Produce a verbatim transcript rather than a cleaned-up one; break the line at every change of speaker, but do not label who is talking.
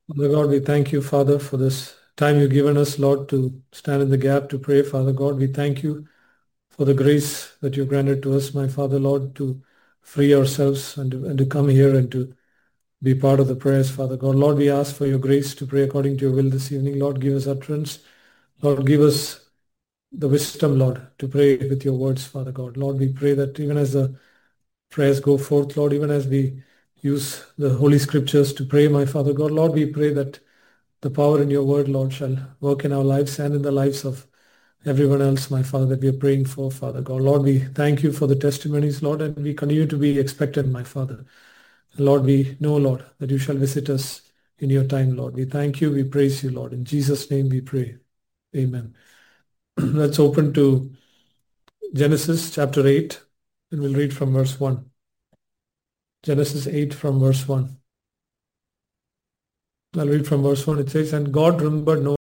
Father God, we thank you, Father, for this time you've given us, Lord, to stand in the gap to pray. Father God, we thank you for the grace that you granted to us, my Father, Lord, to free ourselves and to, and to come here and to be part of the prayers, Father God. Lord, we ask for your grace to pray according to your will this evening. Lord, give us utterance. Lord, give us the wisdom, Lord, to pray with your words, Father God. Lord, we pray that even as the prayers go forth, Lord, even as we use the Holy Scriptures to pray, my Father God, Lord, we pray that the power in your word, Lord, shall work in our lives and in the lives of everyone else, my Father, that we are praying for, Father God. Lord, we thank you for the testimonies, Lord, and we continue to be expectant, my Father. Lord, we know, Lord, that you shall visit us in your time, Lord. We thank you, we praise you, Lord. In Jesus' name we pray. Amen. Let's open to Genesis chapter eight, and we'll read from verse one. Genesis eight from verse one. I'll read from verse one. It says, And God remembered Noah